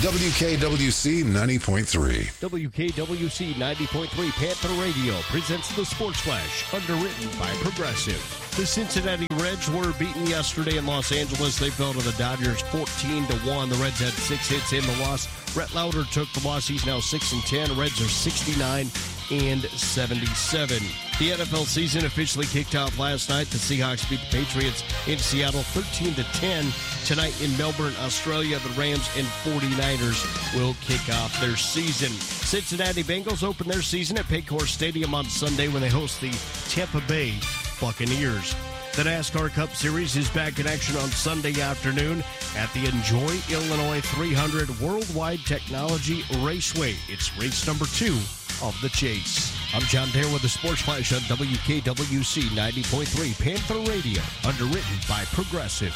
WKWC 90.3. WKWC 90.3 Panther Radio presents the Sports Flash, underwritten by Progressive. The Cincinnati Reds were beaten yesterday in Los Angeles. They fell to the Dodgers 14-1. The Reds had 6 hits in the loss. Brett Lauder took the loss. He's now 6-10. Reds are 69-77. The NFL season officially kicked off last night. The Seahawks beat the Patriots in Seattle 13-10. Tonight in Melbourne, Australia, the Rams and 49ers will kick off their season. Cincinnati Bengals open their season at Paycor Stadium on Sunday when they host the Tampa Bay Buccaneers. The NASCAR Cup Series is back in action on Sunday afternoon at the Enjoy Illinois 300 Worldwide Technology Raceway. It's race number 2 of the chase. I'm John Dare with the Sports Flash on WKWC 90.3 Panther Radio, underwritten by Progressive.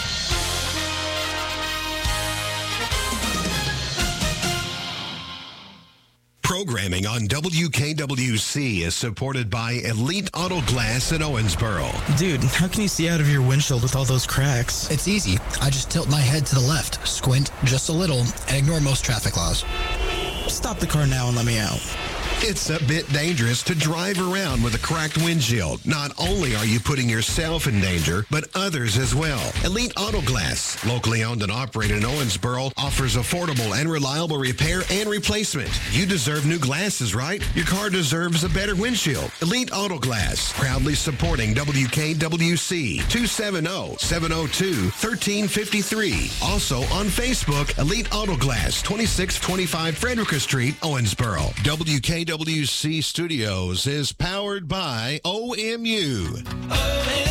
Programming on WKWC is supported by Elite Auto Glass in Owensboro. Dude, how can you see out of your windshield with all those cracks? It's easy. I just tilt my head to the left, squint just a little, and ignore most traffic laws. Stop the car now and let me out. It's a bit dangerous to drive around with a cracked windshield. Not only are you putting yourself in danger, but others as well. Elite Auto Glass, locally owned and operated in Owensboro, offers affordable and reliable repair and replacement. You deserve new glasses, right? Your car deserves a better windshield. Elite Auto Glass, proudly supporting WKWC 270-702-1353. Also on Facebook, Elite Auto Glass, 2625 Frederica Street, Owensboro. WKWC Studios is powered by OMU.